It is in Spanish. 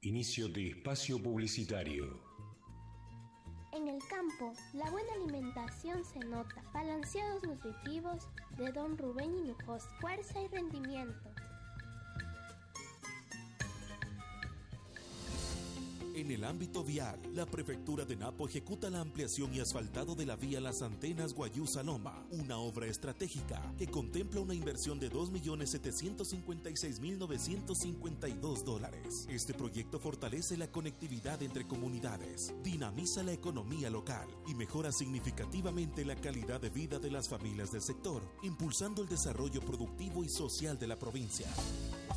Inicio de espacio publicitario. En el campo, la buena alimentación se nota. Balanceados nutritivos de Don Rubén Hinojosa. Fuerza y rendimiento. En el ámbito vial, la Prefectura de Napo ejecuta la ampliación y asfaltado de la vía Las Antenas Guayusa-Loma, una obra estratégica que contempla una inversión de $2.756.952. Este proyecto fortalece la conectividad entre comunidades, dinamiza la economía local y mejora significativamente la calidad de vida de las familias del sector, impulsando el desarrollo productivo y social de la provincia.